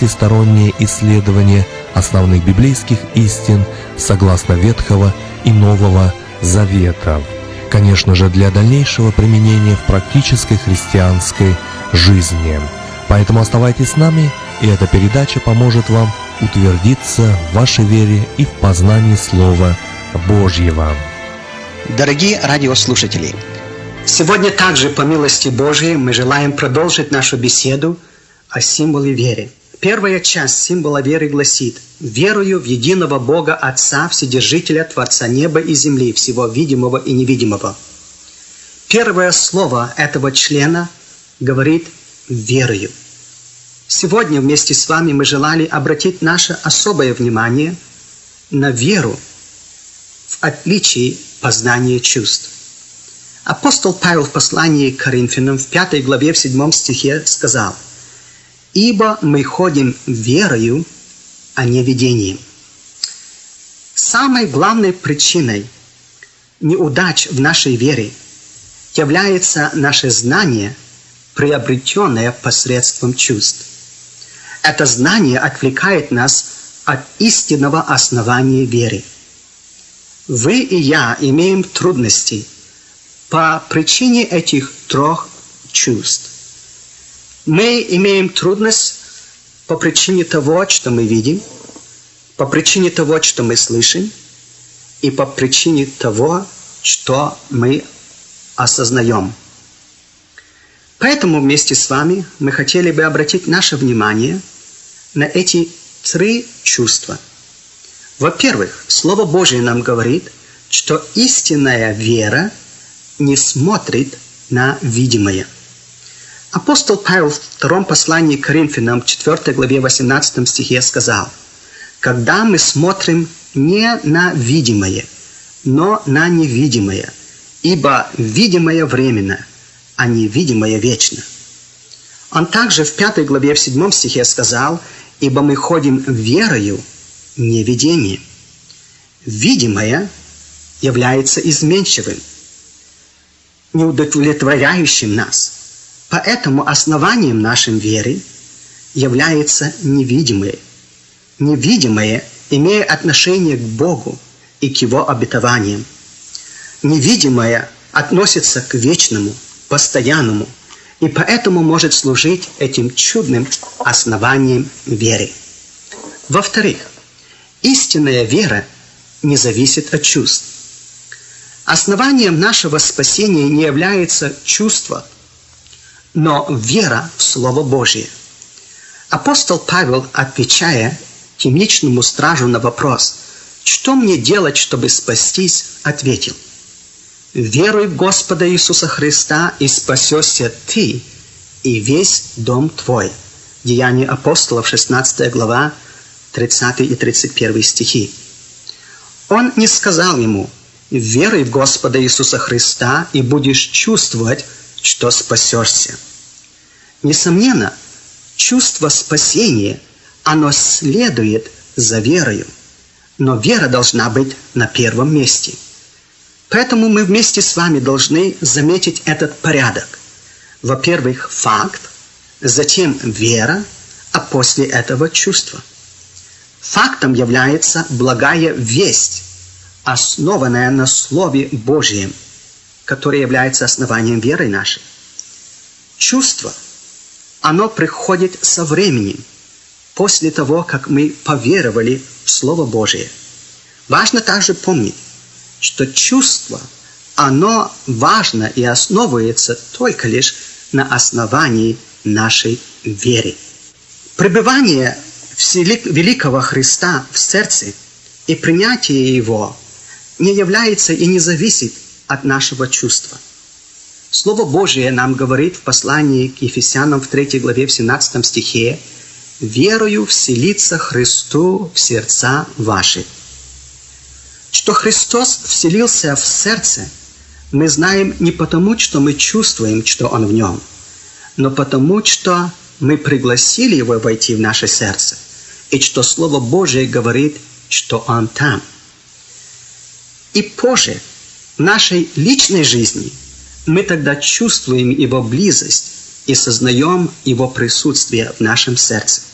всестороннее исследование основных библейских истин согласно Ветхого и Нового Заветов. Конечно же, для дальнейшего применения в практической христианской жизни. Поэтому оставайтесь с нами, и эта передача поможет вам утвердиться в вашей вере и в познании Слова Божьего. Дорогие радиослушатели, сегодня также, по милости Божией, мы желаем продолжить нашу беседу о символе веры. Первая часть символа веры гласит: «Верую в единого Бога Отца, Вседержителя, Творца неба и земли, всего видимого и невидимого». Первое слово этого члена говорит «верую». Сегодня вместе с вами мы желали обратить наше особое внимание на веру в отличие познания чувств. Апостол Павел в послании к Коринфянам в 5 главе в 7 стихе сказал: «Ибо мы ходим верою, а не видением». Самой главной причиной неудач в нашей вере является наше знание, приобретенное посредством чувств. Это знание отвлекает нас от истинного основания веры. Вы и я имеем трудности по причине этих трех чувств. Мы имеем трудность по причине того, что мы видим, по причине того, что мы слышим, и по причине того, что мы осознаем. Поэтому вместе с вами мы хотели бы обратить наше внимание на эти три чувства. Во-первых, Слово Божие нам говорит, что истинная вера не смотрит на видимое. Апостол Павел в втором послании к Коринфянам, 4 главе 18 стихе сказал: «Когда мы смотрим не на видимое, но на невидимое, ибо видимое временно, а невидимое вечно». Он также в 5 главе в 7 стихе сказал: «Ибо мы ходим верою, не видением». Видимое является изменчивым, неудовлетворяющим нас. Поэтому основанием нашей веры является невидимое. Невидимое, имея отношение к Богу и к Его обетованиям. Невидимое относится к вечному, постоянному, и поэтому может служить этим чудным основанием веры. Во-вторых, истинная вера не зависит от чувств. Основанием нашего спасения не является чувство, но вера в Слово Божие. Апостол Павел, отвечая темничному стражу на вопрос: «Что мне делать, чтобы спастись?», ответил: «Веруй в Господа Иисуса Христа, и спасешься ты и весь дом твой». Деяния апостолов, 16 глава, 30 и 31 стихи. Он не сказал ему: «Веруй в Господа Иисуса Христа, и будешь чувствовать, что спасешься». Несомненно, чувство спасения, оно следует за верою, но вера должна быть на первом месте. Поэтому мы вместе с вами должны заметить этот порядок. Во-первых, факт, затем вера, а после этого чувство. Фактом является благая весть, основанная на Слове Божьем, которое является основанием веры нашей. Чувство, оно приходит со временем, после того, как мы поверовали в Слово Божие. Важно также помнить, что чувство, оно важно и основывается только лишь на основании нашей веры. Пребывание великого Христа в сердце и принятие Его не является и не зависит от нашего чувства. Слово Божие нам говорит в послании к Ефесянам в 3 главе в 17 стихе: «Верою вселится Христу в сердца ваши». Что Христос вселился в сердце, мы знаем не потому, что мы чувствуем, что Он в нем, но потому, что мы пригласили Его войти в наше сердце, и что Слово Божие говорит, что Он там. И позже, в нашей личной жизни, мы тогда чувствуем Его близость и сознаем Его присутствие в нашем сердце.